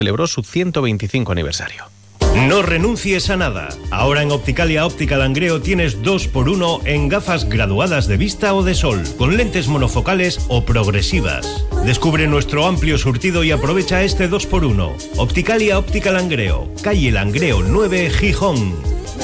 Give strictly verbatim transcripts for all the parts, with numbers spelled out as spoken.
celebró su ciento veinticinco aniversario. No renuncies a nada. Ahora en Opticalia Óptica Langreo tienes dos por uno en gafas graduadas de vista o de sol, con lentes monofocales o progresivas. Descubre nuestro amplio surtido y aprovecha este dos por uno. Opticalia Óptica Langreo, calle Langreo nueve, Gijón.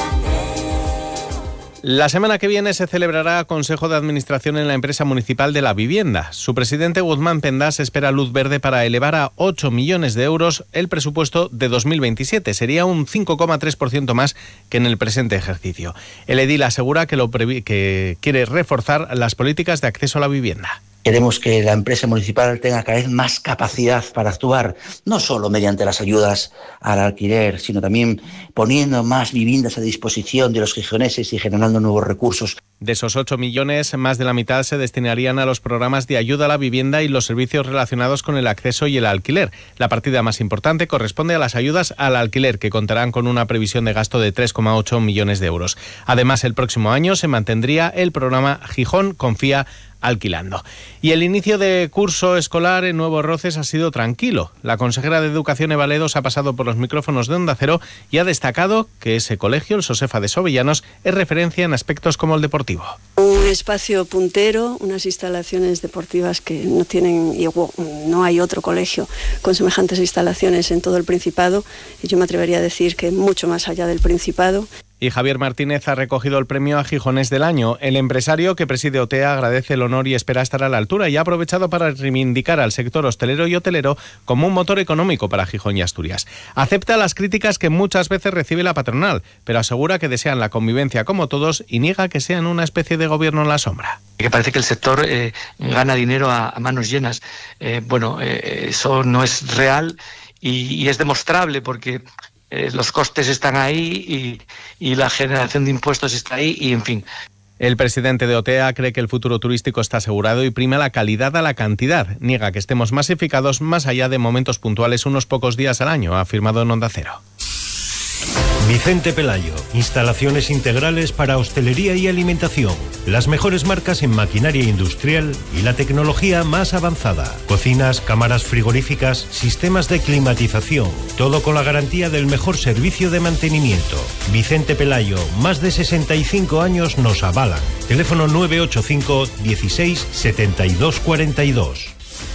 La semana que viene se celebrará Consejo de Administración en la empresa municipal de la vivienda. Su presidente, Guzmán Pendas, espera luz verde para elevar a ocho millones de euros el presupuesto de dos mil veintisiete. Sería un cinco coma tres por ciento más que en el presente ejercicio. El edil asegura que, lo previ- que quiere reforzar las políticas de acceso a la vivienda. Queremos que la empresa municipal tenga cada vez más capacidad para actuar, no solo mediante las ayudas al alquiler, sino también poniendo más viviendas a disposición de los gijoneses y generando nuevos recursos. De esos ocho millones, más de la mitad se destinarían a los programas de ayuda a la vivienda y los servicios relacionados con el acceso y el alquiler. La partida más importante corresponde a las ayudas al alquiler, que contarán con una previsión de gasto de tres coma ocho millones de euros. Además, el próximo año se mantendría el programa Gijón Confía Alquilando. Y el inicio de curso escolar en Nuevos Roces ha sido tranquilo. La consejera de Educación, Eva Ledos, ha pasado por los micrófonos de Onda Cero y ha destacado que ese colegio, el Josefa de Sobellanos, es referencia en aspectos como el deportivo. Un espacio puntero, unas instalaciones deportivas que no tienen, no hay otro colegio con semejantes instalaciones en todo el Principado, y yo me atrevería a decir que mucho más allá del Principado. Y Javier Martínez ha recogido el premio a Gijonés del Año. El empresario que preside OTEA agradece el honor y espera estar a la altura, y ha aprovechado para reivindicar al sector hostelero y hotelero como un motor económico para Gijón y Asturias. Acepta las críticas que muchas veces recibe la patronal, pero asegura que desean la convivencia como todos y niega que sean una especie de gobierno en la sombra. Que parece que el sector eh, gana dinero a, a manos llenas. Eh, bueno, eh, eso no es real y, y es demostrable porque Eh, los costes están ahí y, y la generación de impuestos está ahí y, en fin. El presidente de OTEA cree que el futuro turístico está asegurado y prima la calidad a la cantidad. Niega que estemos masificados más allá de momentos puntuales unos pocos días al año, ha afirmado en Onda Cero. Vicente Pelayo, instalaciones integrales para hostelería y alimentación, las mejores marcas en maquinaria industrial y la tecnología más avanzada, cocinas, cámaras frigoríficas, sistemas de climatización, todo con la garantía del mejor servicio de mantenimiento. Vicente Pelayo, más de sesenta y cinco años nos avalan. Teléfono nueve ocho cinco dieciséis setenta y dos cuarenta y dos.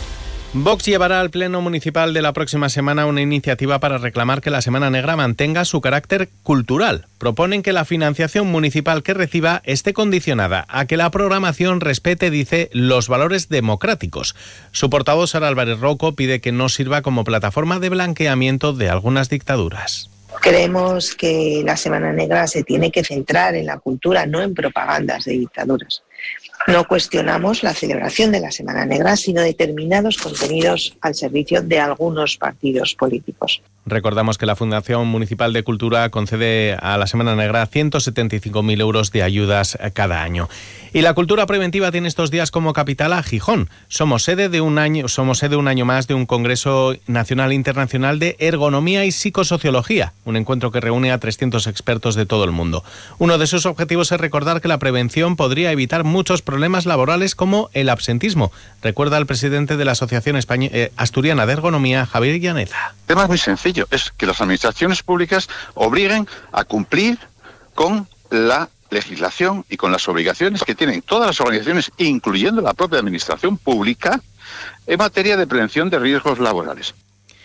Vox llevará al Pleno Municipal de la próxima semana una iniciativa para reclamar que la Semana Negra mantenga su carácter cultural. Proponen que la financiación municipal que reciba esté condicionada a que la programación respete, dice, los valores democráticos. Su portavoz, Sara Álvarez Roco, pide que no sirva como plataforma de blanqueamiento de algunas dictaduras. Creemos que la Semana Negra se tiene que centrar en la cultura, no en propagandas de dictaduras. No cuestionamos la celebración de la Semana Negra, sino determinados contenidos al servicio de algunos partidos políticos. Recordamos que la Fundación Municipal de Cultura concede a la Semana Negra ciento setenta y cinco mil euros de ayudas cada año. Y la cultura preventiva tiene estos días como capital a Gijón. Somos sede de un año, somos sede un año más de un Congreso Nacional e Internacional de Ergonomía y Psicosociología, un encuentro que reúne a trescientos expertos de todo el mundo. Uno de sus objetivos es recordar que la prevención podría evitar muchos problemas laborales como el absentismo. Recuerda el presidente de la Asociación Españ- eh, Asturiana de Ergonomía, Javier Llaneza. El tema es muy sencillo, es que las administraciones públicas obliguen a cumplir con la legislación y con las obligaciones que tienen todas las organizaciones, incluyendo la propia administración pública, en materia de prevención de riesgos laborales.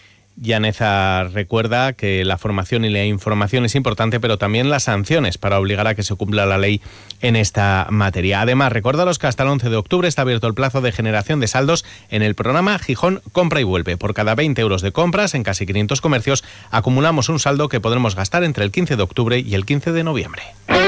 Llaneza recuerda que la formación y la información es importante, pero también las sanciones para obligar a que se cumpla la ley en esta materia. Además, recuérdalos que hasta el once de octubre está abierto el plazo de generación de saldos en el programa Gijón Compra y Vuelve. Por cada veinte euros de compras en casi quinientos comercios, acumulamos un saldo que podremos gastar entre el quince de octubre y el quince de noviembre.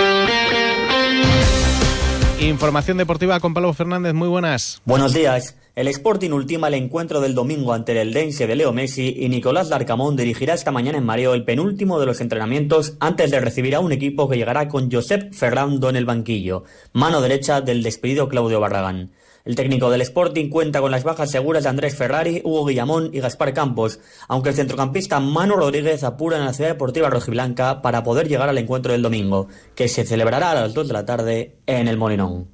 Información deportiva con Pablo Fernández, muy buenas. Buenos días. El Sporting ultima el encuentro del domingo ante el Eldense de Leo Messi y Nicolás Larcamón dirigirá esta mañana en Mareo el penúltimo de los entrenamientos antes de recibir a un equipo que llegará con Josep Ferrando en el banquillo, mano derecha del despedido Claudio Barragán. El técnico del Sporting cuenta con las bajas seguras de Andrés Ferrari, Hugo Guillamón y Gaspar Campos, aunque el centrocampista Manu Rodríguez apura en la Ciudad Deportiva Rojiblanca para poder llegar al encuentro del domingo, que se celebrará a las dos de la tarde en el Molinón.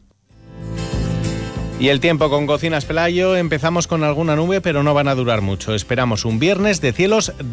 Y el tiempo con Cocinas Pelayo, empezamos con alguna nube, pero no van a durar mucho. Esperamos un viernes de cielos